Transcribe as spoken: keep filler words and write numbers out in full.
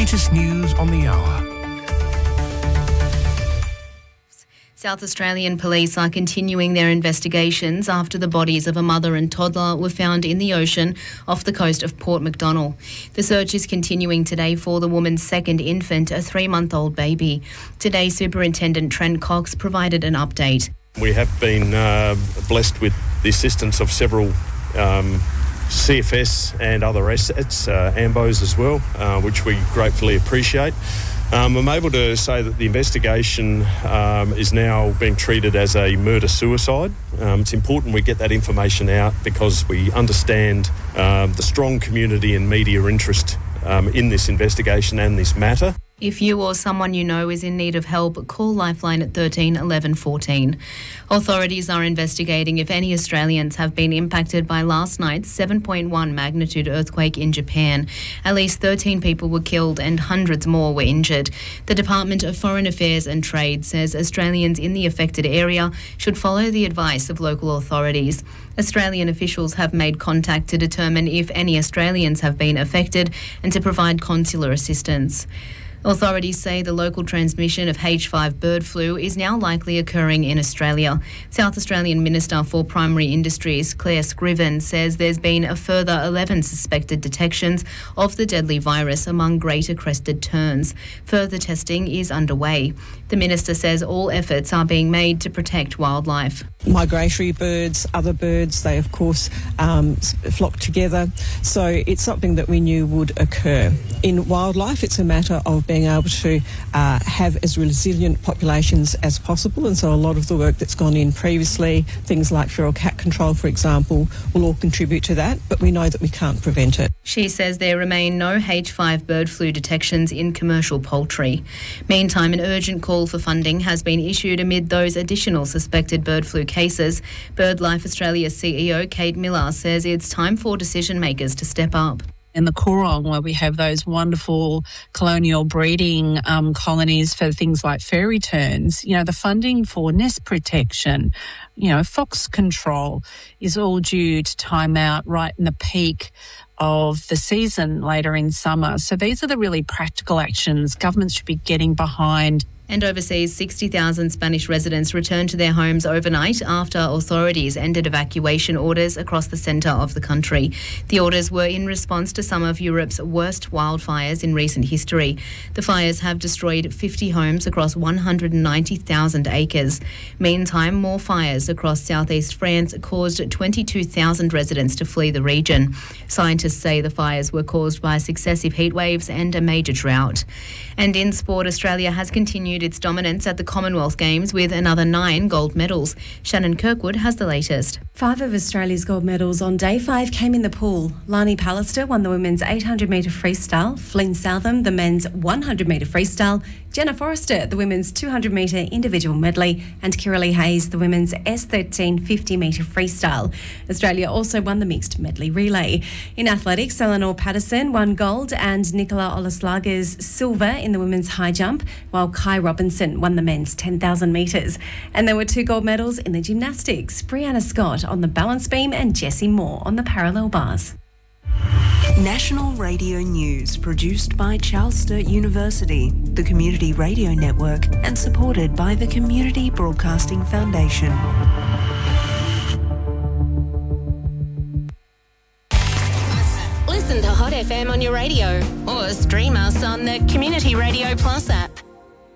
latest news on the hour. South Australian police are continuing their investigations after the bodies of a mother and toddler were found in the ocean off the coast of Port Macdonnell. The search is continuing today for the woman's second infant, a three-month-old baby. Today, Superintendent Trent Cox provided an update. We have been uh, blessed with the assistance of several um, C F S and other assets, uh, AMBOs as well, uh, which we gratefully appreciate. Um, I'm able to say that the investigation um, is now being treated as a murder-suicide. Um, it's important we get that information out because we understand um, the strong community and media interest um, in this investigation and this matter. If you or someone you know is in need of help, call Lifeline at thirteen eleven fourteen. Authorities are investigating if any Australians have been impacted by last night's seven point one magnitude earthquake in Japan. At least thirteen people were killed and hundreds more were injured. The Department of Foreign Affairs and Trade says Australians in the affected area should follow the advice of local authorities. Australian officials have made contact to determine if any Australians have been affected and to provide consular assistance. Authorities say the local transmission of H five bird flu is now likely occurring in Australia. South Australian Minister for Primary Industries, Claire Scriven, says there's been a further eleven suspected detections of the deadly virus among greater crested terns. Further testing is underway. The minister says all efforts are being made to protect wildlife. Migratory birds, other birds, they of course um, flock together. So it's something that we knew would occur. In wildlife, it's a matter of being able to uh, have as resilient populations as possible, and so a lot of the work that's gone in previously, things like feral cat control, for example, will all contribute to that, but we know that we can't prevent it. She says there remain no H five bird flu detections in commercial poultry. Meantime, an urgent call for funding has been issued amid those additional suspected bird flu cases. BirdLife Australia C E O Kate Miller says it's time for decision makers to step up. In the Coorong, where we have those wonderful colonial breeding um, colonies for things like fairy terns, you know, the funding for nest protection, you know, fox control is all due to time out right in the peak of the season later in summer. So these are the really practical actions governments should be getting behind. And overseas, sixty thousand Spanish residents returned to their homes overnight after authorities ended evacuation orders across the centre of the country. The orders were in response to some of Europe's worst wildfires in recent history. The fires have destroyed fifty homes across one hundred ninety thousand acres. Meantime, more fires across southeast France caused twenty-two thousand residents to flee the region. Scientists say the fires were caused by successive heat waves and a major drought. And in sport, Australia has continued its dominance at the Commonwealth Games with another nine gold medals. Shannon Kirkwood has the latest. Five of Australia's gold medals on day five came in the pool. Lani Pallister won the women's eight hundred metre freestyle, Flynn Southam the men's one hundred metre freestyle, Jenna Forrester the women's two hundred metre individual medley, and Kiralee Hayes the women's S thirteen fifty metre freestyle. Australia also won the mixed medley relay. In athletics, Eleanor Patterson won gold and Nicola Olaslager's silver in the women's high jump, while Kai Robinson won the men's ten thousand metres. And there were two gold medals in the gymnastics, Brianna Scott on the balance beam and Jessie Moore on the parallel bars. National Radio News, produced by Charles Sturt University, the Community Radio Network, and supported by the Community Broadcasting Foundation. Listen to Hot F M on your radio or stream us on the Community Radio Plus app.